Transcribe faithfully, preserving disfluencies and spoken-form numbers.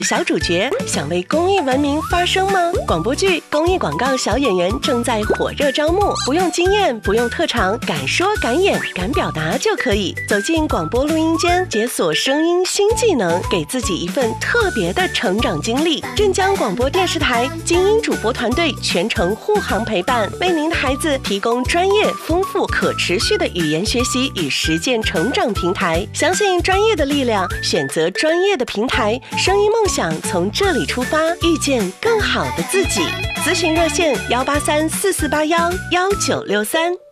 小主角想为公益文明发声吗？广播剧、公益广告小演员正在火热招募，不用经验，不用特长，敢说敢演敢表达就可以走进广播录音间，解锁声音新技能，给自己一份特别的成长经历。镇江广播电视台精英主播团队全程护航陪伴，为您的孩子提供专业、丰富、可持续的语言学习与实践成长平台。相信专业的力量，选择专业的平台，声音梦想从这里出发，遇见更好的自己。咨询热线：幺八三四四八幺幺九六三。